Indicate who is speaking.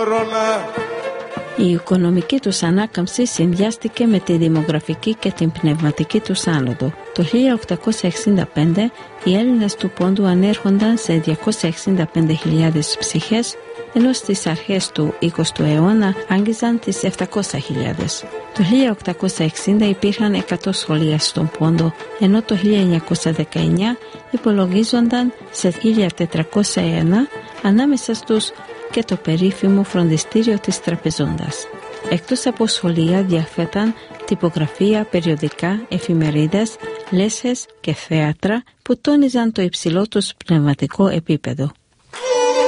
Speaker 1: κορώνα.
Speaker 2: Η οικονομική τους ανάκαμψη συνδυάστηκε με τη δημογραφική και την πνευματική τους άνοδο. Το 1865 οι Έλληνες του Πόντου ανέρχονταν σε 265.000 ψυχές, ενώ στις αρχές του 20ου αιώνα άγγιζαν τις 700.000. Το 1860 υπήρχαν 100 σχολεία στον Πόντο, ενώ το 1919 υπολογίζονταν σε 1401, ανάμεσα στους και το περίφημο φροντιστήριο της Τραπεζόντας. Εκτός από σχολεία διαθέταν τυπογραφία, περιοδικά, εφημερίδες, λέσχες και θέατρα που τόνιζαν το υψηλό τους πνευματικό επίπεδο.